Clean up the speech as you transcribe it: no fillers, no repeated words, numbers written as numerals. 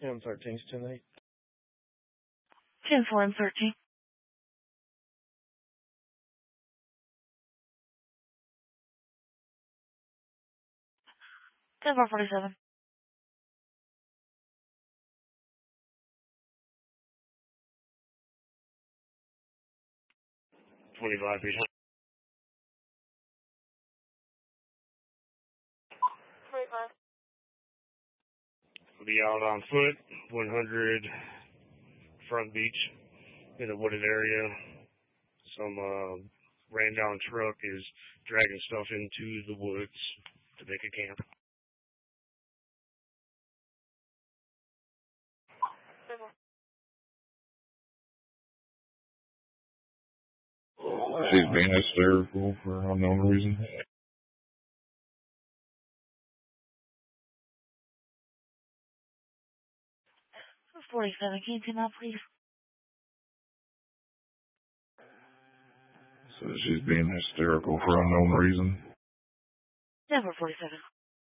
M13's 10-8. 10-4 M13. Denver 47. feet. 25. Be out on foot, 100 Front Beach, in a wooded area. Some ran down truck is dragging stuff into the woods to make a camp. She's being hysterical for unknown reason. 47. Can you come out, please? So she's being hysterical for unknown reason. Denver 47.